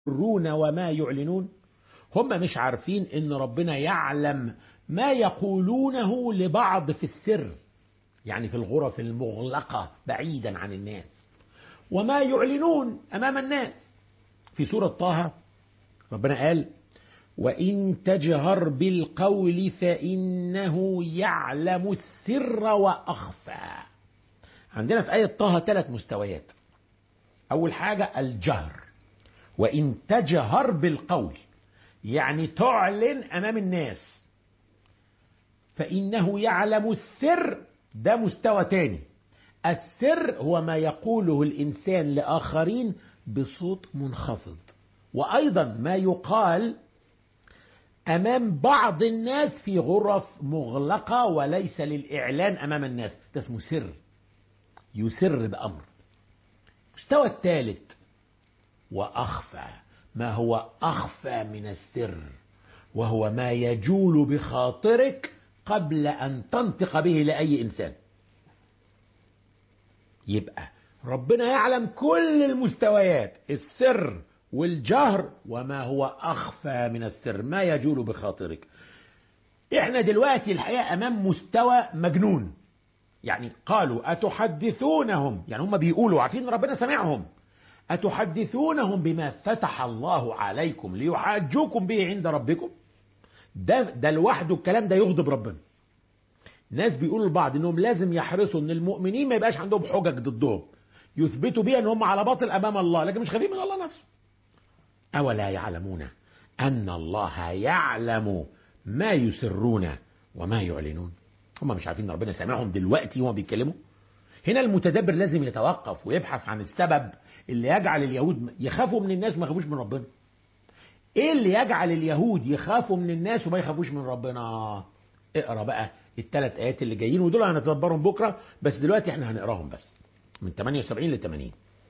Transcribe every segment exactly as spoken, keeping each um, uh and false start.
يسرون وما يعلنون. هم مش عارفين ان ربنا يعلم ما يقولونه لبعض في السر، يعني في الغرف المغلقة بعيدا عن الناس، وما يعلنون أمام الناس. في سورة طه ربنا قال: وإن تجهر بالقول فإنه يعلم السر وأخفى. عندنا في آية طه ثلاث مستويات. أول حاجة الجهر، وإن تجهر بالقول يعني تعلن أمام الناس، فإنه يعلم السر، ده مستوى تاني. السر هو ما يقوله الإنسان لآخرين بصوت منخفض، وأيضا ما يقال أمام بعض الناس في غرف مغلقة وليس للإعلان أمام الناس، ده اسمه سر، يسر بأمر. المستوى الثالث وأخفى، ما هو أخفى من السر، وهو ما يجول بخاطرك قبل أن تنطق به لأي إنسان. يبقى ربنا يعلم كل المستويات، السر والجهر وما هو أخفى من السر، ما يجول بخاطرك. احنا دلوقتي الحقيقة أمام مستوى مجنون. يعني قالوا أتحدثونهم، يعني هم بيقولوا عارفين ربنا سمعهم، أتحدثونهم بما فتح الله عليكم ليحاجوكم به عند ربكم. ده ده لوحده الكلام ده يغضب ربنا. ناس بيقولوا لبعض انهم لازم يحرصوا ان المؤمنين ما يبقاش عندهم حجج ضدهم يثبتوا بيها ان هم على باطل امام الله، لكن مش خايفين من الله نفسه. أولا يعلمون أن الله يعلم ما يسرون وما يعلنون. هم مش عارفين ربنا سامعهم دلوقتي وهم بيتكلموا؟ هنا المتدبر لازم يتوقف ويبحث عن السبب اللي يجعل اليهود يخافوا من الناس وما يخافوش من ربنا. ايه اللي يجعل اليهود يخافوا من الناس وما يخافوش من ربنا؟ اقرا بقى الثلاث ايات اللي جايين، ودول هنتدبرهم بكره، بس دلوقتي احنا هنقراهم بس من ثمانية وسبعين ل ثمانين.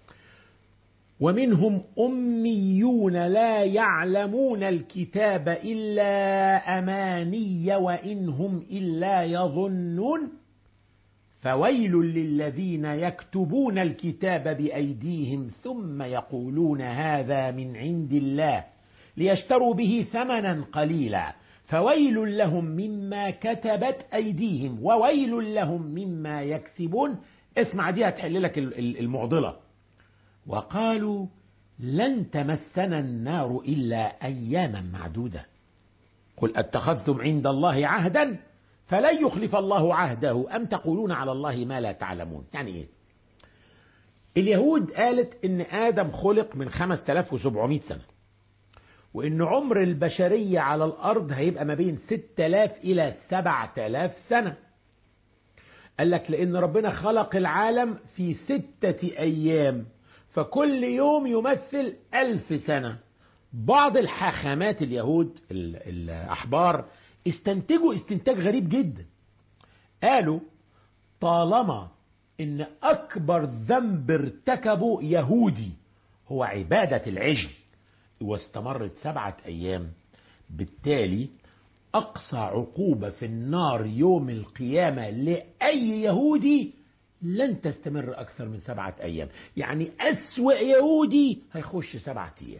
ومنهم أميون لا يعلمون الكتاب إلا أماني وإن هم إلا يظنون فويل للذين يكتبون الكتاب بأيديهم ثم يقولون هذا من عند الله ليشتروا به ثمنا قليلا فويل لهم مما كتبت أيديهم وويل لهم مما يكسبون. اسمع دي هتحل لك المعضلة. وقالوا لن تمسنا النار إلا أياما معدودة قل أتخذتم عند الله عهدا فلن يخلف الله عهده أم تقولون على الله ما لا تعلمون. يعني إيه؟ اليهود قالت إن آدم خلق من خمسة آلاف وسبعمائة سنة، وإن عمر البشرية على الأرض هيبقى ما بين ستة آلاف إلى سبعة آلاف سنة. قال لك لأن ربنا خلق العالم في ستة أيام، فكل يوم يمثل ألف سنة. بعض الحاخامات اليهود الأحبار استنتجوا استنتاج غريب جدا. قالوا طالما إن أكبر ذنب ارتكبه يهودي هو عبادة العجل واستمرت سبعة أيام، بالتالي أقصى عقوبة في النار يوم القيامة لأي يهودي لن تستمر أكثر من سبعة أيام. يعني أسوأ يهودي هيخش سبعة أيام.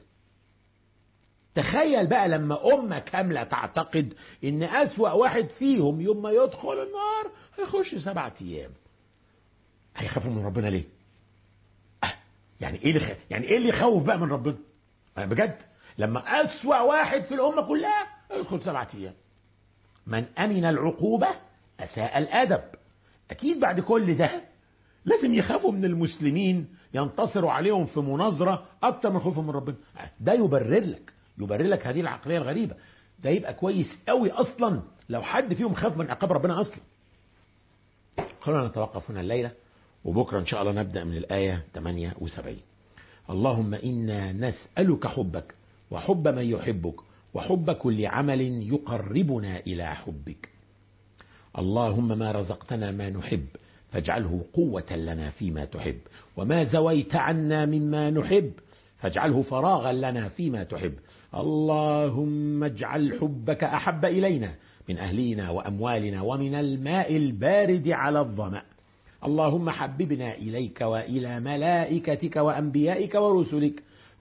تخيل بقى لما أمة كاملة تعتقد إن أسوأ واحد فيهم يوم ما يدخل النار هيخش سبعة أيام، هيخافوا من ربنا ليه؟ أه يعني إيه اللي يعني إيه اللي يخوف بقى من ربنا؟ بجد لما أسوأ واحد في الأمة كلها يدخل سبعة أيام. من أمن العقوبة أساء الأدب. أكيد بعد كل ده لازم يخافوا من المسلمين ينتصروا عليهم في مناظرة أكتر من خوفهم من ربنا. ده يبرر لك يبرر لك هذه العقلية الغريبة. ده يبقى كويس قوي أصلا لو حد فيهم خاف من عقاب ربنا أصلا. خلونا نتوقف هنا الليلة، وبكرة إن شاء الله نبدأ من الآية ثمانية وسبعين. اللهم إنا نسألك حبك وحب من يحبك وحب كل عمل يقربنا إلى حبك. اللهم ما رزقتنا ما نحب فاجعله قوة لنا فيما تحب، وما زويت عنا مما نحب فاجعله فراغا لنا فيما تحب. اللهم اجعل حبك أحب إلينا من أهلنا وأموالنا ومن الماء البارد على الظمأ. اللهم حببنا إليك وإلى ملائكتك وأنبيائك ورسلك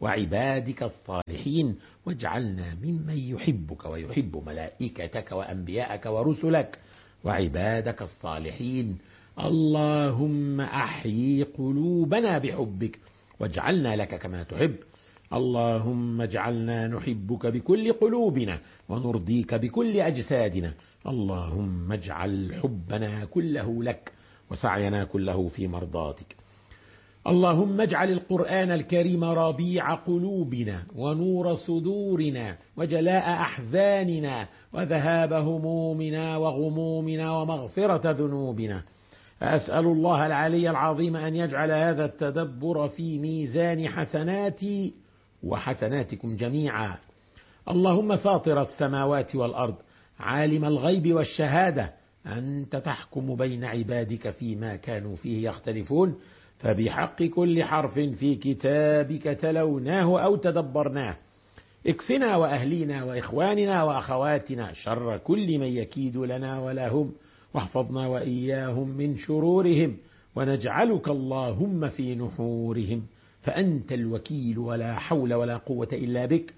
وعبادك الصالحين، واجعلنا ممن يحبك ويحب ملائكتك وأنبياءك ورسلك وعبادك الصالحين. اللهم أحيي قلوبنا بحبك واجعلنا لك كما تحب. اللهم اجعلنا نحبك بكل قلوبنا ونرضيك بكل أجسادنا. اللهم اجعل حبنا كله لك وسعينا كله في مرضاتك. اللهم اجعل القرآن الكريم ربيع قلوبنا ونور صدورنا وجلاء أحزاننا وذهاب همومنا وغمومنا ومغفرة ذنوبنا. أسأل الله العلي العظيم أن يجعل هذا التدبر في ميزان حسناتي وحسناتكم جميعا. اللهم فاطر السماوات والأرض عالم الغيب والشهادة، أنت تحكم بين عبادك فيما كانوا فيه يختلفون، فبحق كل حرف في كتابك تلوناه أو تدبرناه اكفنا وأهلينا وإخواننا وأخواتنا شر كل من يكيد لنا ولهم، واحفظنا وإياهم من شرورهم، ونجعلك اللهم في نحورهم، فأنت الوكيل ولا حول ولا قوة إلا بك.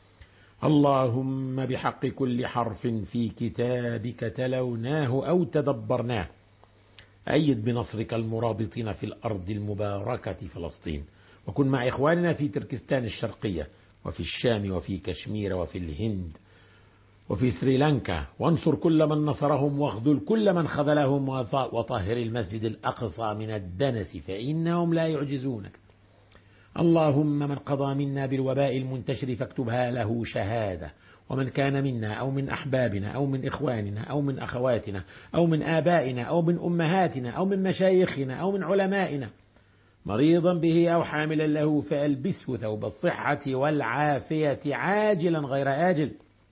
اللهم بحق كل حرف في كتابك تلوناه أو تدبرناه أيد بنصرك المرابطين في الأرض المباركة فلسطين، وكن مع إخواننا في تركستان الشرقية وفي الشام وفي كشمير وفي الهند وفي سريلانكا، وانصر كل من نصرهم واخذل كل من خذلهم، وطهر المسجد الأقصى من الدنس فإنهم لا يعجزونك. اللهم من قضى منا بالوباء المنتشر فاكتبها له شهادة، ومن كان منا أو من أحبابنا أو من إخواننا أو من أخواتنا أو من آبائنا أو من أمهاتنا أو من مشايخنا أو من علمائنا مريضا به أو حاملا له فألبسه ثوب الصحة والعافية عاجلا غير آجل،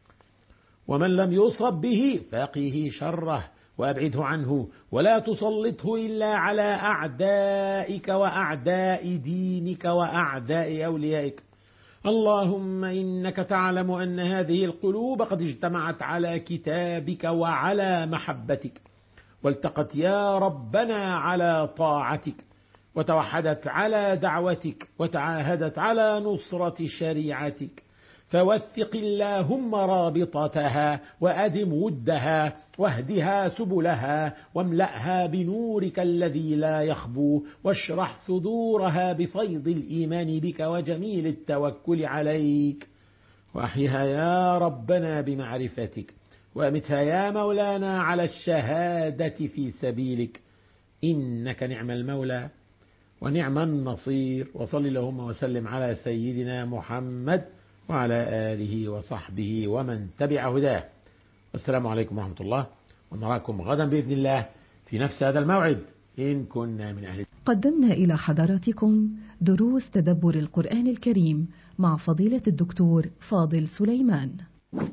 ومن لم يصب به فقه شره وأبعده عنه، ولا تسلطه إلا على أعدائك وأعداء دينك وأعداء أوليائك. اللهم إنك تعلم أن هذه القلوب قد اجتمعت على كتابك وعلى محبتك، والتقت يا ربنا على طاعتك، وتوحدت على دعوتك، وتعاهدت على نصرة شريعتك، فوثق اللهم رابطتها وأدم ودها واهدها سبلها واملأها بنورك الذي لا يخبو، واشرح صدورها بفيض الإيمان بك وجميل التوكل عليك، وأحيها يا ربنا بمعرفتك، وأمتها يا مولانا على الشهادة في سبيلك، إنك نعم المولى ونعم النصير. وصل اللهم وسلم على سيدنا محمد وعلى آله وصحبه ومن تبع هداه. والسلام عليكم ورحمة الله، ونراكم غدا بإذن الله في نفس هذا الموعد إن كنا من أهل. قدمنا إلى حضراتكم دروس تدبر القرآن الكريم مع فضيلة الدكتور فاضل سليمان.